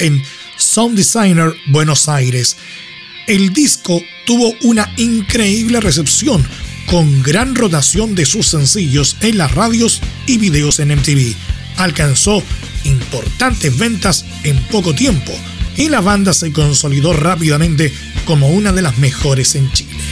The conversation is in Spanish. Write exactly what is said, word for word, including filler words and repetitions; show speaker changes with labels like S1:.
S1: en Sound Designer, Buenos Aires. El disco tuvo una increíble recepción, con gran rotación de sus sencillos en las radios y videos en M T V. Alcanzó importantes ventas en poco tiempo y la banda se consolidó rápidamente como una de las mejores en Chile.